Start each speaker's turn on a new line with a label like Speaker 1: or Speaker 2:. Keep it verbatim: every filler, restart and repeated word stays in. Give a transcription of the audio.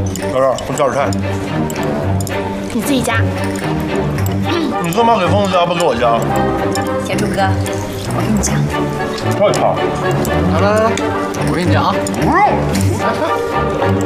Speaker 1: 老赵，我找点菜。
Speaker 2: 你自己夹。
Speaker 1: 你干嘛给凤子夹不给我夹？
Speaker 2: 贤主哥，我给你夹。
Speaker 1: 太胖。
Speaker 3: 来来来，我给你夹啊。
Speaker 1: 不用。